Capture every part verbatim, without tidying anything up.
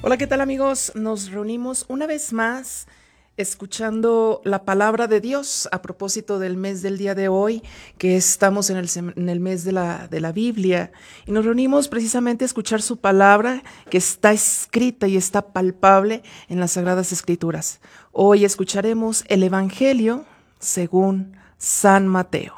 Hola, ¿qué tal amigos? Nos reunimos una vez más escuchando la palabra de Dios a propósito del mes del día de hoy, que estamos en el, sem- en el mes de la, de la Biblia. Y nos reunimos precisamente a escuchar su palabra que está escrita y está palpable en las Sagradas Escrituras. Hoy escucharemos el Evangelio según San Mateo.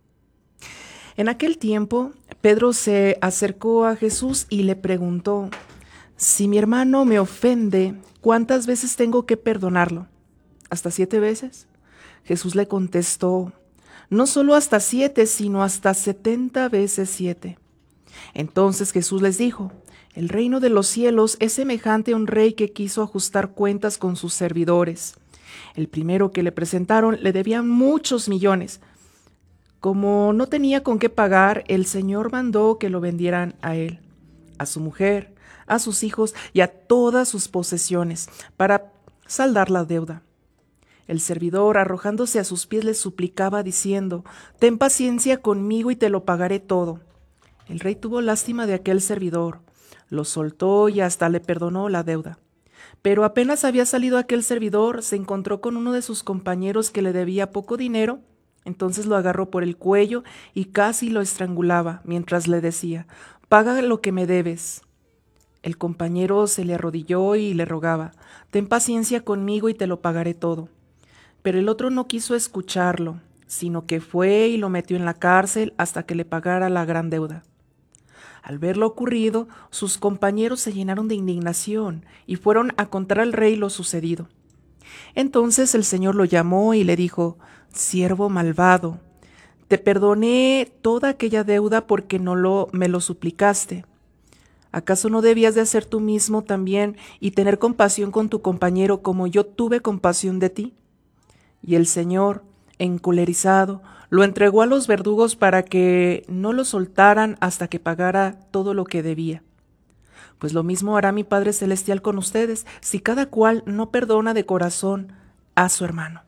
En aquel tiempo, Pedro se acercó a Jesús y le preguntó: si mi hermano me ofende, ¿cuántas veces tengo que perdonarlo? ¿Hasta siete veces? Jesús le contestó: no solo hasta siete, sino hasta setenta veces siete. Entonces Jesús les dijo: el reino de los cielos es semejante a un rey que quiso ajustar cuentas con sus servidores. El primero que le presentaron le debían muchos millones. Como no tenía con qué pagar, el Señor mandó que lo vendieran a él, a su mujer, a sus hijos y a todas sus posesiones, para saldar la deuda. El servidor, arrojándose a sus pies, le suplicaba diciendo: ten paciencia conmigo y te lo pagaré todo. El rey tuvo lástima de aquel servidor, lo soltó y hasta le perdonó la deuda. Pero apenas había salido aquel servidor, se encontró con uno de sus compañeros que le debía poco dinero. Entonces lo agarró por el cuello y casi lo estrangulaba, mientras le decía: paga lo que me debes. El compañero se le arrodilló y le rogaba: ten paciencia conmigo y te lo pagaré todo. Pero el otro no quiso escucharlo, sino que fue y lo metió en la cárcel hasta que le pagara la gran deuda. Al ver lo ocurrido, sus compañeros se llenaron de indignación y fueron a contar al rey lo sucedido. Entonces el Señor lo llamó y le dijo: siervo malvado, te perdoné toda aquella deuda porque no lo, me lo suplicaste. ¿Acaso no debías de hacer tú mismo también y tener compasión con tu compañero como yo tuve compasión de ti? Y el Señor, encolerizado, lo entregó a los verdugos para que no lo soltaran hasta que pagara todo lo que debía. Pues lo mismo hará mi Padre Celestial con ustedes, si cada cual no perdona de corazón a su hermano.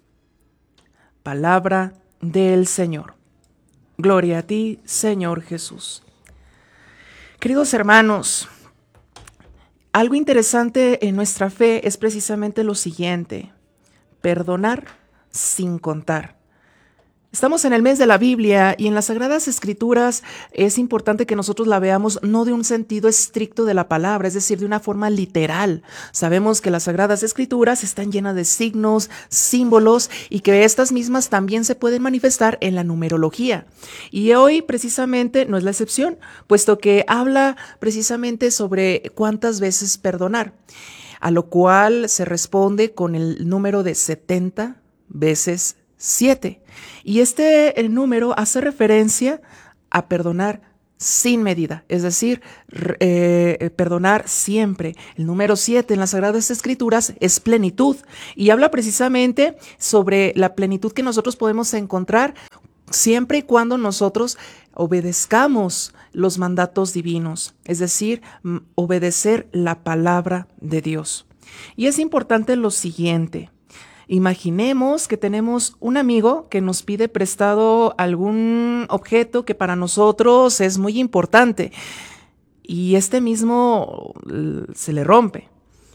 Palabra del Señor. Gloria a ti, Señor Jesús. Queridos hermanos, algo interesante en nuestra fe es precisamente lo siguiente: perdonar sin contar. Estamos en el mes de la Biblia y en las Sagradas Escrituras es importante que nosotros la veamos no de un sentido estricto de la palabra, es decir, de una forma literal. Sabemos que las Sagradas Escrituras están llenas de signos, símbolos y que estas mismas también se pueden manifestar en la numerología. Y hoy precisamente no es la excepción, puesto que habla precisamente sobre cuántas veces perdonar, a lo cual se responde con el número de setenta veces siete. Y este el número hace referencia a perdonar sin medida, es decir, eh, perdonar siempre. El número siete en las Sagradas Escrituras es plenitud y habla precisamente sobre la plenitud que nosotros podemos encontrar siempre y cuando nosotros obedezcamos los mandatos divinos, es decir, obedecer la palabra de Dios. Y es importante lo siguiente: imaginemos que tenemos un amigo que nos pide prestado algún objeto que para nosotros es muy importante y este mismo se le rompe.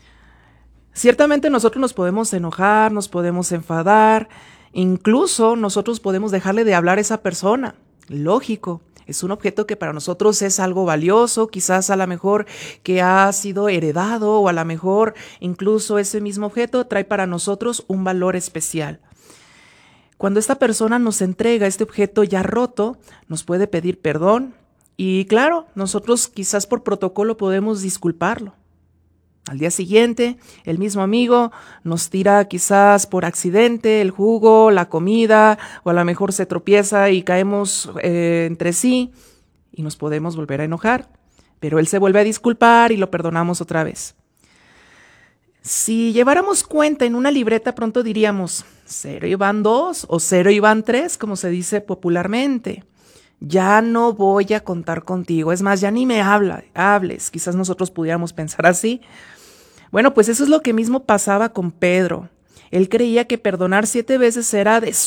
Ciertamente nosotros nos podemos enojar, nos podemos enfadar, incluso nosotros podemos dejarle de hablar a esa persona. Lógico. Es un objeto que para nosotros es algo valioso, quizás a lo mejor que ha sido heredado o a lo mejor incluso ese mismo objeto trae para nosotros un valor especial. Cuando esta persona nos entrega este objeto ya roto, nos puede pedir perdón y claro, nosotros quizás por protocolo podemos disculparlo. Al día siguiente, el mismo amigo nos tira quizás por accidente el jugo, la comida, o a lo mejor se tropieza y caemos eh, entre sí y nos podemos volver a enojar. Pero él se vuelve a disculpar y lo perdonamos otra vez. Si lleváramos cuenta en una libreta, pronto diríamos cero y van dos o cero y van tres, como se dice popularmente. Ya no voy a contar contigo, es más, ya ni me habla, hables. Quizás nosotros pudiéramos pensar así. Bueno, pues eso es lo que mismo pasaba con Pedro. Él creía que perdonar siete veces era de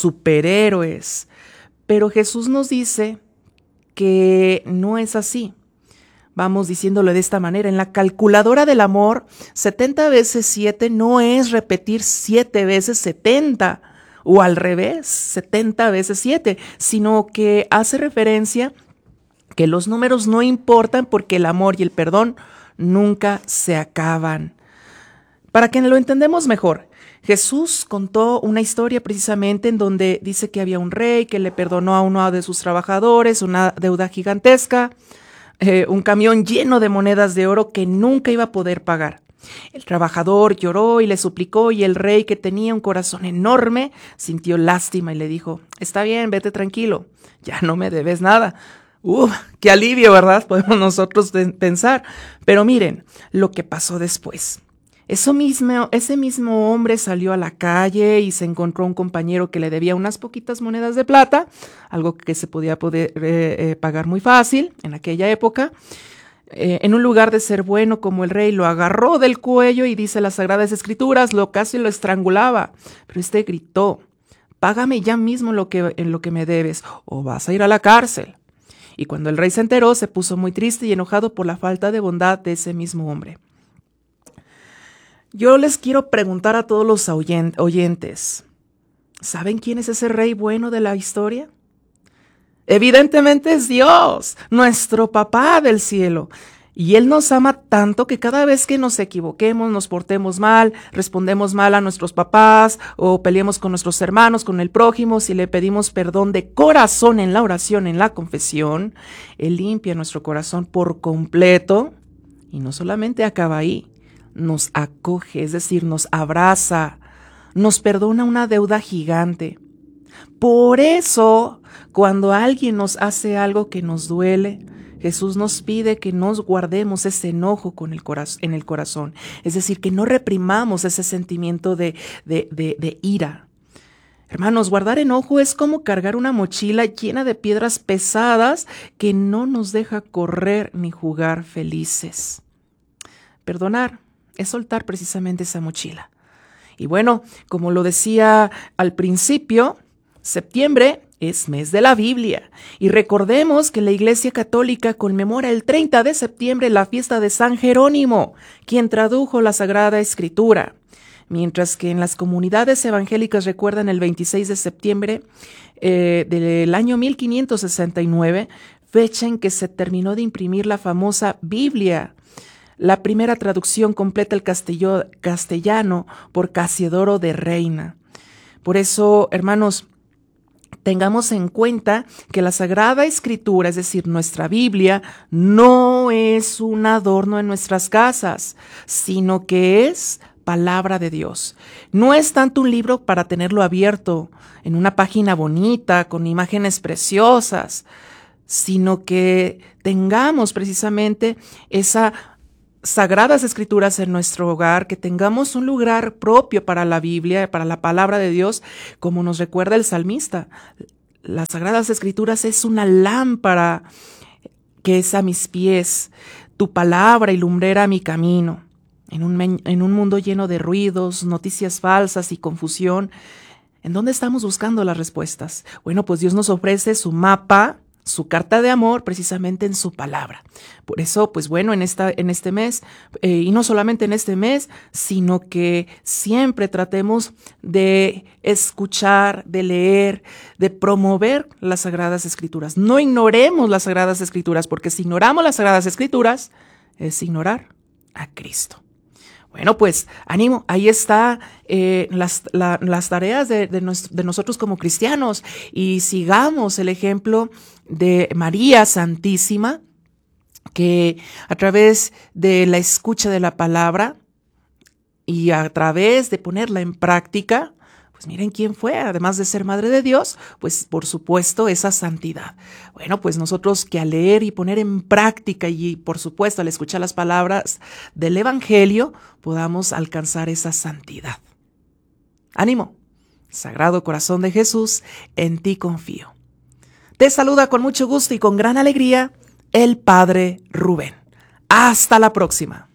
superhéroes, pero Jesús nos dice que no es así. vamos diciéndolo de esta manera, en la calculadora del amor, setenta veces siete no es repetir siete veces setenta, o al revés, setenta veces siete, sino que hace referencia que los números no importan porque el amor y el perdón nunca se acaban. Para que lo entendamos mejor, Jesús contó una historia precisamente en donde dice que había un rey que le perdonó a uno de sus trabajadores una deuda gigantesca, eh, un camión lleno de monedas de oro que nunca iba a poder pagar. El trabajador lloró y le suplicó, y el rey, que tenía un corazón enorme, sintió lástima y le dijo: está bien, vete tranquilo, ya no me debes nada. ¡Uh, qué alivio!, ¿verdad? Podemos nosotros pensar. Pero miren lo que pasó después. Eso mismo, ese mismo hombre salió a la calle y se encontró un compañero que le debía unas poquitas monedas de plata, algo que se podía poder, eh, eh, pagar muy fácil en aquella época. Eh, en un lugar de ser bueno como el rey, lo agarró del cuello y dice las Sagradas Escrituras, lo casi lo estrangulaba. Pero este gritó: págame ya mismo lo que, en lo que me debes, o vas a ir a la cárcel. Y cuando el rey se enteró, se puso muy triste y enojado por la falta de bondad de ese mismo hombre. Yo les quiero preguntar a todos los oyentes, ¿saben quién es ese rey bueno de la historia? Evidentemente es Dios, nuestro papá del cielo. Y Él nos ama tanto que cada vez que nos equivoquemos, nos portemos mal, respondemos mal a nuestros papás o peleemos con nuestros hermanos, con el prójimo, si le pedimos perdón de corazón en la oración, en la confesión, Él limpia nuestro corazón por completo y no solamente acaba ahí, nos acoge, es decir, nos abraza, nos perdona una deuda gigante. Por eso, cuando alguien nos hace algo que nos duele, Jesús nos pide que nos guardemos ese enojo con el corazón, en el corazón. Es decir, que no reprimamos ese sentimiento de, de, de, de ira. Hermanos, guardar enojo es como cargar una mochila llena de piedras pesadas que no nos deja correr ni jugar felices. Perdonar es soltar precisamente esa mochila. Y bueno, como lo decía al principio, septiembre es mes de la Biblia, y recordemos que la Iglesia Católica conmemora el treinta de septiembre la fiesta de San Jerónimo, quien tradujo la Sagrada Escritura, mientras que en las comunidades evangélicas recuerdan el veintiséis de septiembre eh, del año mil quinientos sesenta y nueve, fecha en que se terminó de imprimir la famosa Biblia, la primera traducción completa al castello, castellano por Casiodoro de Reina. Por eso, hermanos, tengamos en cuenta que la Sagrada Escritura, es decir, nuestra Biblia, no es un adorno en nuestras casas, sino que es palabra de Dios. No es tanto un libro para tenerlo abierto en una página bonita, con imágenes preciosas, sino que tengamos precisamente esa Sagradas Escrituras en nuestro hogar, que tengamos un lugar propio para la Biblia, para la palabra de Dios, como nos recuerda el salmista. Las Sagradas Escrituras es una lámpara que es a mis pies, tu palabra y lumbrera mi camino. En un, en un mundo lleno de ruidos, noticias falsas y confusión, ¿en dónde estamos buscando las respuestas? Bueno, pues Dios nos ofrece su mapa, su carta de amor, precisamente en su palabra. Por eso, pues bueno, en, esta, en este mes, eh, y no solamente en este mes, sino que siempre tratemos de escuchar, de leer, de promover las Sagradas Escrituras. No ignoremos las Sagradas Escrituras, porque si ignoramos las Sagradas Escrituras, es ignorar a Cristo. Bueno, pues ánimo, ahí está eh, las, la, las tareas de, de, nos, de nosotros como cristianos, y sigamos el ejemplo de María Santísima, que a través de la escucha de la palabra y a través de ponerla en práctica, pues miren quién fue, además de ser Madre de Dios, pues por supuesto esa santidad. Bueno, pues nosotros que al leer y poner en práctica y por supuesto al escuchar las palabras del Evangelio, podamos alcanzar esa santidad. ¡Ánimo! Sagrado Corazón de Jesús, en ti confío. Te saluda con mucho gusto y con gran alegría el Padre Rubén. Hasta la próxima.